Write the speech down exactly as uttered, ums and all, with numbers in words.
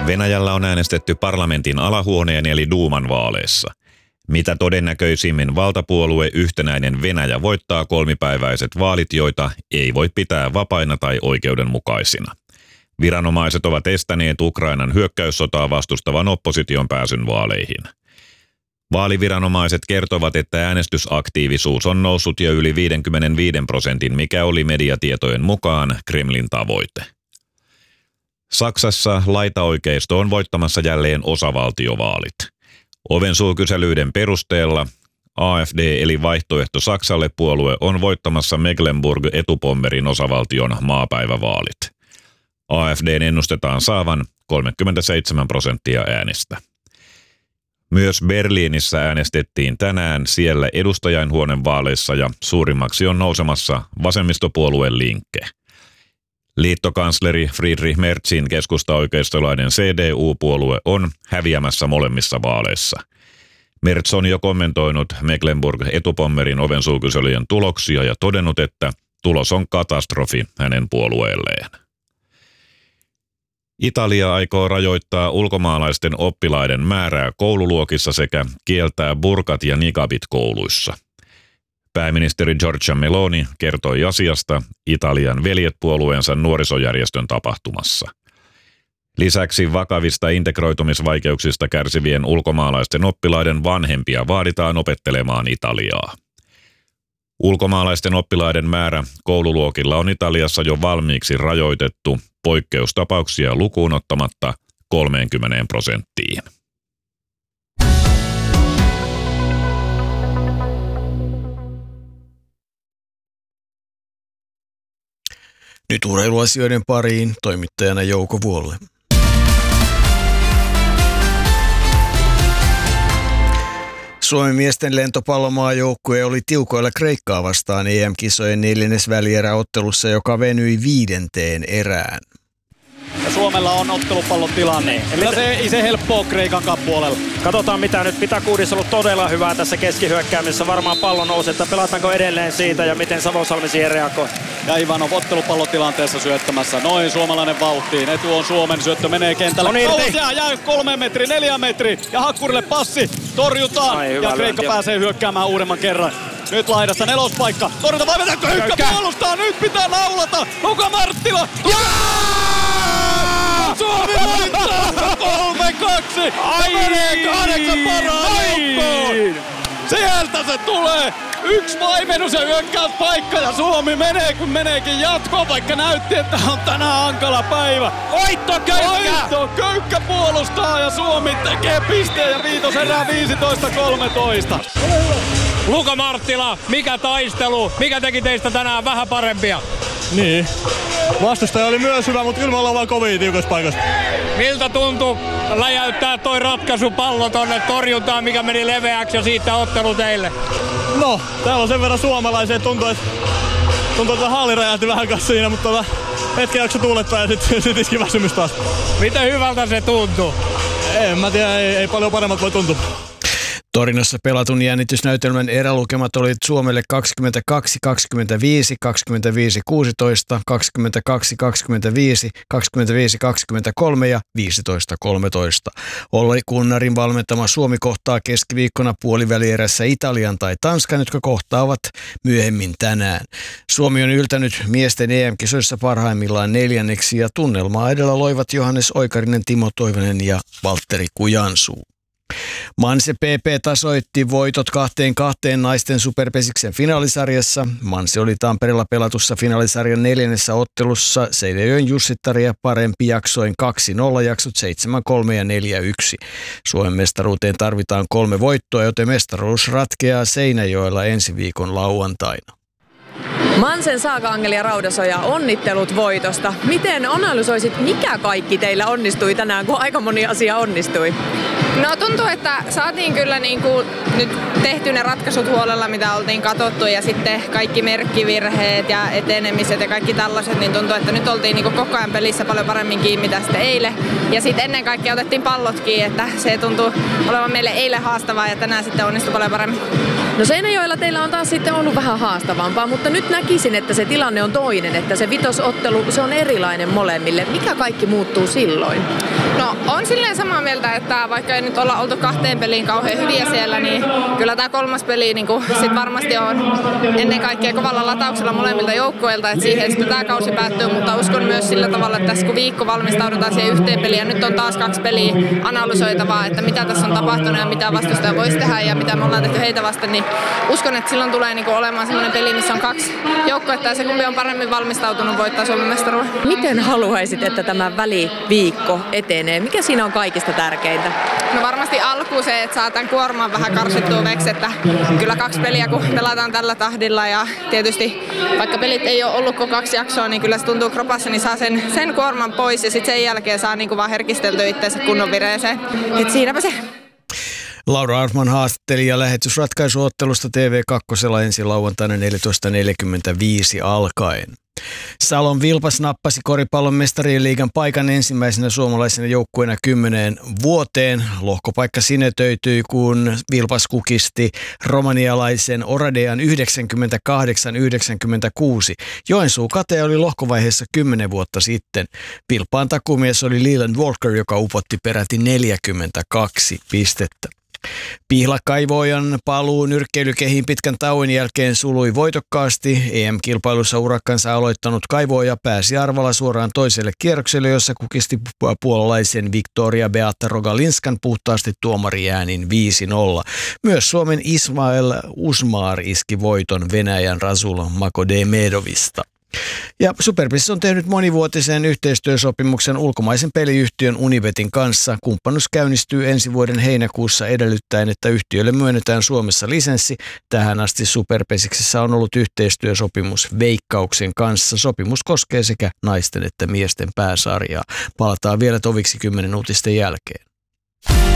Venäjällä on äänestetty parlamentin alahuoneen eli Duuman vaaleissa. Mitä todennäköisimmin valtapuolue Yhtenäinen Venäjä voittaa kolmipäiväiset vaalit, joita ei voi pitää vapaina tai oikeudenmukaisina. Viranomaiset ovat estäneet Ukrainan hyökkäyssotaa vastustavan opposition pääsyn vaaleihin. Vaaliviranomaiset kertovat, että äänestysaktiivisuus on noussut jo yli viisikymmentäviisi prosentin, mikä oli mediatietojen mukaan Kremlin tavoite. Saksassa laitaoikeisto on voittamassa jälleen osavaltiovaalit. Ovensuukyselyiden perusteella A F D eli Vaihtoehto Saksalle -puolue on voittamassa Mecklenburg-Etupommerin osavaltion maapäivävaalit. A F D:n ennustetaan saavan kolmekymmentäseitsemän prosenttia äänistä. Myös Berliinissä äänestettiin tänään siellä edustajainhuoneen vaaleissa ja suurimmaksi on nousemassa vasemmistopuolue Linke. Liittokansleri Friedrich Merzin keskustaoikeistolainen C D U-puolue on häviämässä molemmissa vaaleissa. Merz on jo kommentoinut Mecklenburg-Etupommerin ovensuukyselyjen tuloksia ja todennut, että tulos on katastrofi hänen puolueelleen. Italia aikoo rajoittaa ulkomaalaisten oppilaiden määrää koululuokissa sekä kieltää burkat ja niqabit kouluissa. Pääministeri Giorgia Meloni kertoi asiasta Italian veljet-puolueensa nuorisojärjestön tapahtumassa. Lisäksi vakavista integroitumisvaikeuksista kärsivien ulkomaalaisten oppilaiden vanhempia vaaditaan opettelemaan italiaa. Ulkomaalaisten oppilaiden määrä koululuokilla on Italiassa jo valmiiksi rajoitettu poikkeustapauksia lukuun ottamatta kolmekymmentä prosenttiin. Nyt urheiluasioiden pariin toimittajana Jouko Vuolle. Suomen miesten lentopallomaajoukkue oli tiukoilla Kreikkaa vastaan E M-kisojen neljännesvälieräottelussa, joka venyi viidenteen erään. Ja Suomella on ottelupallon tilanne. Eli se ei se helppoa Kreikan puolella. Katsotaan mitä nyt. Pitakuudis on ollut todella hyvää tässä keskihyökkäämisessä. Varmaan pallo nousi, että pelataanko edelleen siitä ja miten Savosalmi siihen reagoi. Ja Ivanov ottelupallotilanteessa syöttämässä. Noin suomalainen vauhtiin. Etu on Suomen, syöttö menee kentälle. On irti. Jää, jää kolme metri, neljä metri. Ja Hakkurille passi. Torjutaan. Ai, ja Kreikka lyönti. pääsee hyökkäämään uudemman kerran. Nyt laidassa nelospaikka. Torjunta vai vetääkö Ykkä puolustaa? Nyt pitää naulata. Luka Marttila. Ja! Suomi voittaa kolme kaksi. Ja menee kahdeksan parhaan joukkoon. Sieltä se tulee. Yksi vaimennus ja hyökkäyspaikka ja Suomi menee kun meneekin jatkoon, vaikka näytti, että on tänään hankala päivä. Oitto Köykkä! Oitto Köykkä puolustaa ja Suomi tekee pisteen ja viitoserää viisitoista kolmetoista. Luka Marttila, mikä taistelu? Mikä teki teistä tänään vähän parempia? Niin. Vastustaja oli myös hyvä, mutta kyllä me ollaan vaan kovin tiukoissa paikoissa. Miltä tuntui läjäyttää toi ratkaisupallo tonne torjuntaan, mikä meni leveäksi ja siitä ottelu teille? No, täällä on sen verran suomalaisia, että tuntuu, että, tuntuu, että haali räjähti vähän kanssa siinä, mutta tota, hetken jakso tuulettaa ja sitten sit iski väsymys taas. Miten hyvältä se tuntuu? En mä tiedä, ei, ei paljon paremmat voi tuntua. Torinassa pelatun jännitysnäytelmän erälukemat olivat Suomelle kaksikymmentäkaksi kaksikymmentäviisi, kaksikymmentäviisi kuusitoista, kaksikymmentäkaksi kaksikymmentäviisi, kaksikymmentäviisi kaksikymmentäkolme ja viisitoista kolmetoista. Olli Kunnarin valmentama Suomi kohtaa keskiviikkona puolivälierässä Italian tai Tanskan, jotka kohtaavat myöhemmin tänään. Suomi on yltänyt miesten E M-kisoissa parhaimmillaan neljänneksi ja tunnelmaa edellä loivat Johannes Oikarinen, Timo Toivonen ja Valtteri Kujansuu. Manse P P tasoitti voitot kahteen kahteen naisten superpesiksen finaalisarjassa. Manse oli Tampereella pelatussa finaalisarjan neljännessä ottelussa Seinäjoen Jussittaria parempi jaksoin kaksi nolla, jaksot seitsemän kolme ja neljä yksi. Suomen mestaruuteen tarvitaan kolme voittoa, joten mestaruus ratkeaa Seinäjoella ensi viikon lauantaina. Mansen Saaka-Angeli ja Raudasoja, onnittelut voitosta. Miten analysoisit, mikä kaikki teillä onnistui tänään, kun aika moni asia onnistui? No tuntuu, että saatiin kyllä niin kuin nyt tehty ne ratkaisut huolella, mitä oltiin katsottu, ja sitten kaikki merkkivirheet ja etenemiset ja kaikki tällaiset, niin tuntuu, että nyt oltiin niin kuin koko ajan pelissä paljon paremmin kiinni mitä sitten eilen. Ja sitten ennen kaikkea otettiin pallotkin, että se tuntuu olevan meille eilen haastavaa ja tänään sitten onnistui paljon paremmin. No Seinäjoella teillä on taas sitten ollut vähän haastavampaa, mutta nyt näkisin, että se tilanne on toinen, että se vitosottelu, se on erilainen molemmille. Mikä kaikki muuttuu silloin? No on silleen samaa mieltä, että vaikka ei nyt olla oltu kahteen peliin kauhean hyviä siellä, niin kyllä tämä kolmas peli niin sit varmasti on ennen kaikkea kovalla latauksella molemmilta joukkoilta, että siihen sitten tämä kausi päättyy, mutta uskon myös sillä tavalla, että tässä kun viikko valmistaudutaan siihen yhteen peliin ja nyt on taas kaksi peliä analysoitavaa, että mitä tässä on tapahtunut ja mitä vastustaja voisi tehdä ja mitä me ollaan tehty heitä vasten, niin uskon, että silloin tulee niin olemaan sellainen peli, missä on kaksi joukkuetta ja se kumpi on paremmin valmistautunut voittaa Suomen mestaruuden. Miten haluaisit, että tämä väliviikko etenee? Mikä siinä on kaikista tärkeintä? No varmasti alkuun se, että saa tämän kuorman vähän karsittua veksi, että kyllä kaksi peliä kun pelataan tällä tahdilla ja tietysti vaikka pelit ei ole ollut kuin kaksi jaksoa, niin kyllä se tuntuu kropassa, niin saa sen, sen kuorman pois ja sitten sen jälkeen saa niin kuin vaan herkisteltyä itseänsä kunnon vireeseen. Et siinäpä se. Laura Arfman haastatteli ja lähetysratkaisuottelusta T V kaksi ensi lauantaina neljätoista neljäkymmentäviisi alkaen. Salon Vilpas nappasi koripallon mestarien liigan paikan ensimmäisenä suomalaisena joukkueena kymmeneen vuoteen. Lohkopaikka sinetöityi, kun Vilpas kukisti romanialaisen Oradean yhdeksänkymmentäkahdeksan yhdeksänkymmentäkuusi. Joensuu Kate oli lohkovaiheessa kymmenen vuotta sitten. Vilppaan takumies oli Leland Walker, joka upotti peräti neljäkymmentäkaksi pistettä. Pihlakaivojan paluu nyrkkeilykehiin pitkän tauon jälkeen sului voitokkaasti. E M-kilpailussa urakkansa aloittanut Kaivoja pääsi arvalla suoraan toiselle kierrokselle, jossa kukisti puolalaisen Victoria Beata Rogalinskan puhtaasti tuomariäänin viisi nolla. Myös Suomen Ismail Usmar iski voiton Venäjän Rasul Makodemedovista. Ja Superpes on tehnyt monivuotisen yhteistyösopimuksen ulkomaisen peliyhtiön Unibetin kanssa. Kumppanuus käynnistyy ensi vuoden heinäkuussa edellyttäen, että yhtiölle myönnetään Suomessa lisenssi. Tähän asti Superpesiksessä on ollut yhteistyösopimus Veikkauksen kanssa. Sopimus koskee sekä naisten että miesten pääsarjaa. Palataan vielä toviksi kymmenen uutisten jälkeen.